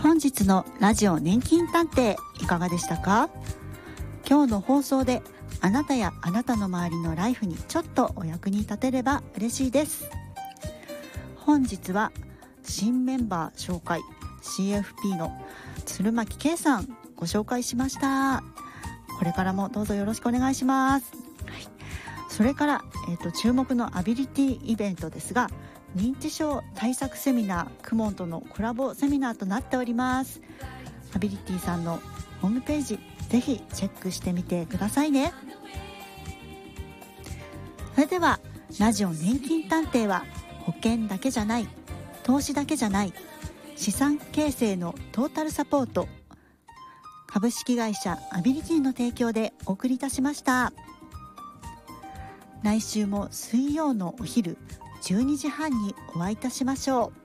本日のラジオ年金探偵いかがでしたか？今日の放送であなたやあなたの周りのライフにちょっとお役に立てれば嬉しいです。本日は新メンバー紹介 CFP の鶴巻圭さんご紹介しました。これからもどうぞよろしくお願いします。はい、それから、注目のアビリティイベントですが、認知症対策セミナークモンとのコラボセミナーとなっております。アビリティさんのホームページぜひチェックしてみてくださいね。それではラジオ年金探偵は保険だけじゃない、投資だけじゃない、資産形成のトータルサポート、株式会社アビリティの提供でお送りいたしました。来週も水曜のお昼12時半にお会いいたしましょう。